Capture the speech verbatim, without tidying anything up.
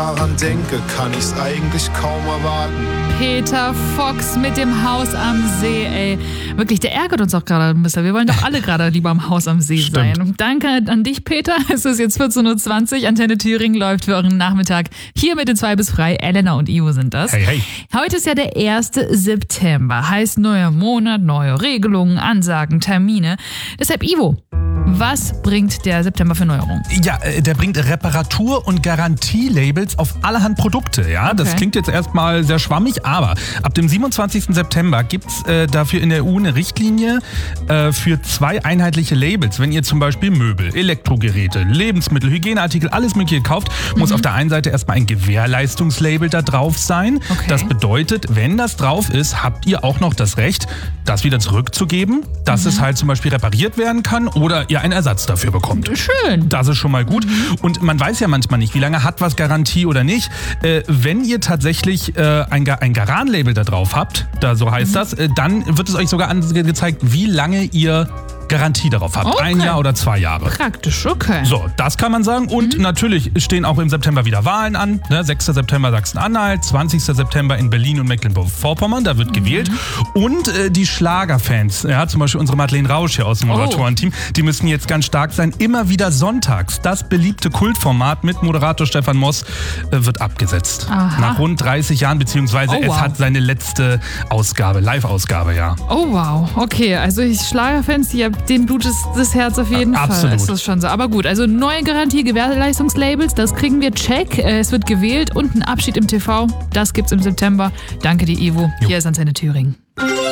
daran denke, kann ich's eigentlich kaum erwarten. Peter Fox mit dem Haus am See, ey. Wirklich, der ärgert uns auch gerade ein bisschen. Wir wollen doch alle gerade lieber am Haus am See sein. Stimmt. Danke an dich, Peter. Es ist jetzt vierzehn Uhr zwanzig. Antenne Thüringen läuft für euren Nachmittag. Hier mit den zwei bis frei. Elena und Ivo sind das. Hey, hey. Heute ist ja der erste September. Heißt neuer Monat, neue Regelungen, Ansagen, Termine. Deshalb, Ivo, was bringt der September für Neuerungen? Ja, äh, der bringt Reparatur- und Garantielabels auf allerhand Produkte. Ja, das Okay. klingt jetzt erstmal sehr schwammig, aber ab dem siebenundzwanzigsten September gibt's äh, dafür in der E U eine Richtlinie äh, für zwei einheitliche Labels. Wenn ihr zum Beispiel Möbel, Elektrogeräte, Lebensmittel, Hygieneartikel, alles Mögliche kauft, mhm. muss auf der einen Seite erstmal ein Gewährleistungslabel da drauf sein. Okay. Das bedeutet, wenn das drauf ist, habt ihr auch noch das Recht, das wieder zurückzugeben, dass Mhm. es halt zum Beispiel repariert werden kann oder ihr einen Ersatz dafür bekommt. Schön. Das ist schon mal gut. Und man weiß ja manchmal nicht, wie lange hat was Garantie oder nicht. Äh, wenn ihr tatsächlich äh, ein, Ga- ein Garan-Label da drauf habt, da so heißt das, äh, dann wird es euch sogar angezeigt, wie lange ihr Garantie darauf habt. Okay. Ein Jahr oder zwei Jahre. Praktisch, okay. So, das kann man sagen. Und natürlich stehen auch im September wieder Wahlen an. Ne? sechster September Sachsen-Anhalt, zwanzigster September in Berlin und Mecklenburg-Vorpommern. Da wird gewählt. Und äh, die Schlagerfans, ja, zum Beispiel unsere Madeleine Rausch hier aus dem Moderatorenteam, die müssen jetzt ganz stark sein. Immer wieder sonntags. Das beliebte Kultformat mit Moderator Stefan Moss äh, wird abgesetzt. Aha. Nach rund dreißig Jahren, beziehungsweise Oh, es wow. hat seine letzte Ausgabe, Live-Ausgabe, ja. Oh wow, okay, also ich Schlagerfans, die haben den Blut ist das Herz auf jeden Ja, Fall. absolut. Ist das schon so. Aber gut, also neue Garantie, Gewährleistungslabels, das kriegen wir, check. Äh, Es wird gewählt und ein Abschied im T V, das gibt's im September. Danke dir, Ivo. Jo. Hier ist Antenne Thüringen.